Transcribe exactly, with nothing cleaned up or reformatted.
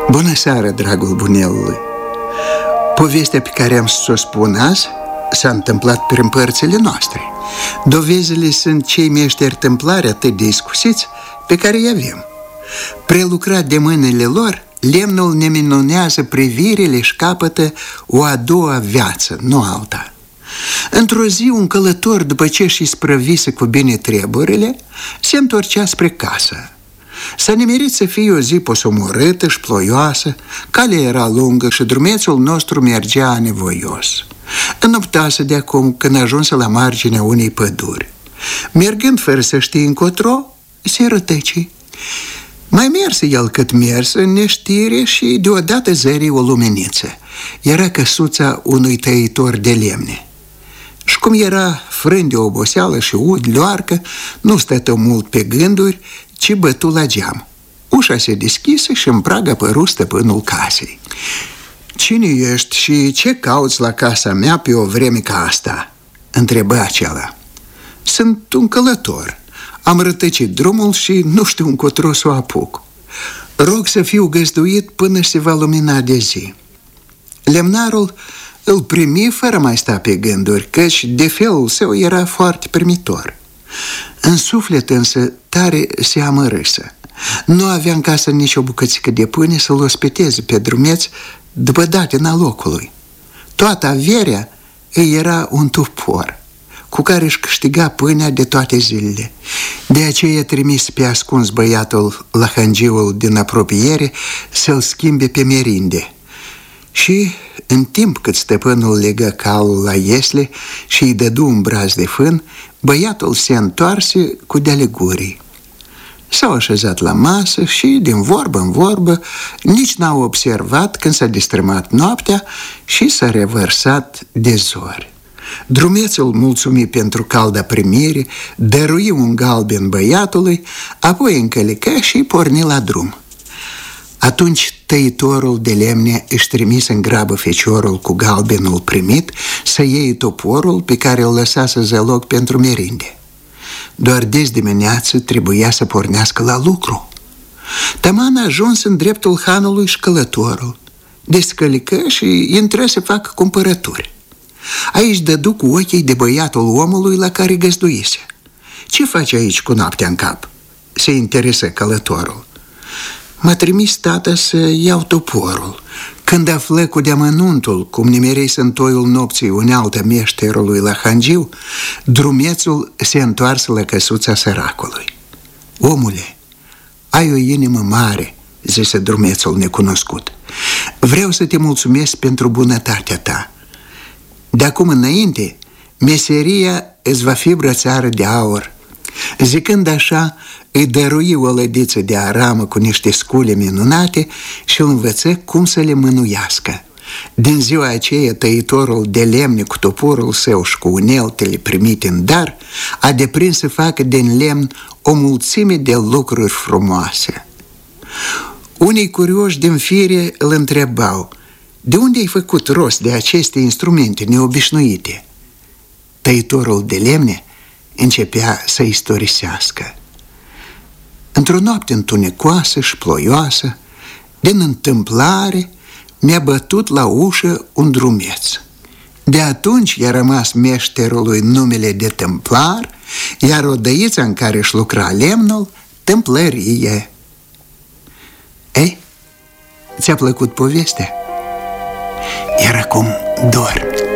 Bună seara, dragul bunelului! Povestea pe care am să o spun azi s-a întâmplat prin părțile noastre. Dovezile sunt cei meșteri tâmplari atât de iscusiți pe care îi avem. Prelucrat de mâinile lor, lemnul ne minunează privirile și capătă o a doua viață, nu alta. Într-o zi, un călător, după ce și sprăvise cu bine treburile, se întorcea spre casă. S-a nimerit să fie o zi posomorâtă și ploioasă, calea era lungă și drumețul nostru mergea anevoios. Înoptase de acum când ajunse la marginea unei păduri. Mergând fără să știe încotro, se rătăci. Mai merse el cât merse în neștire și deodată zări o luminiță. Era căsuța unui tăitor de lemne. Și cum era frânt de oboseală și ud loarcă, nu stătă mult pe gânduri, ci bătu la geam. Ușa se deschise și în prag apăru stăpânul casei. "Cine ești și ce cauți la casa mea pe o vreme ca asta?" întrebă acela. "Sunt un călător. Am rătăcit drumul și nu știu încotro să o apuc. Rog să fiu găzduit până se va lumina de zi." Lemnarul îl primi fără mai sta pe gânduri, căci de felul său era foarte primitor. În suflet însă tare se amărâsă. Nu avea în casă nicio bucățică de pâine să-l ospeteze pe drumeț după datina locului. Toată averea îi era un tupor cu care își câștiga pâinea de toate zilele. De aceea trimis pe ascuns băiatul la hangiul din apropiere să-l schimbe pe merinde. Și în timp cât stăpânul legă calul la iesle și îi dădu un braț de fân, băiatul se întoarse cu de-ale gurii. S-au așezat la masă și, din vorbă în vorbă, nici n-au observat când s-a destrămat noaptea și s-a revărsat de zori. Drumețul mulțumi pentru calda primire, dărui un galben băiatului, apoi încălecă și porni la drum. Atunci tăitorul de lemne își trimise în grabă feciorul cu galbenul primit să iei toporul pe care îl lăsase zăloc pentru merinde. Doar des dimineață trebuia să pornească la lucru. Taman a ajuns în dreptul hanului și călătorul. Descălică și intră să facă cumpărături. Aici dădu cu ochii de băiatul omului la care găzduise. "Ce faci aici cu noaptea în cap?" se interesă călătorul. "M-a trimis tata să iau toporul. Când află cu deamănuntul cum nimerese în toiul nopții unealtă meșterului la hangiu, drumețul se întoarse la căsuța săracului." "Omule, ai o inimă mare," zise drumețul necunoscut. "Vreau să te mulțumesc pentru bunătatea ta. De acum înainte, meseria îți va fi brățară de aur." Zicând așa, îi dărui o lădiță de aramă cu niște scule minunate și îl învăță cum să le mânuiască. Din ziua aceea, tăitorul de lemne cu toporul său și cu uneltele primite în dar a deprins să facă din lemn o mulțime de lucruri frumoase. Unii curioși din fire îl întrebau: "De unde ai făcut rost de aceste instrumente neobișnuite?" Tăitorul de lemne începea să istorisească: "Într-o noapte întunecoasă și ploioasă, din întâmplare, mi-a bătut la ușă un drumeț. De atunci i-a rămas meșterului numele de tâmplar, iar odăița în care își lucra lemnul, tâmplărie." Ei, ți-a plăcut povestea? Iar acum dormi.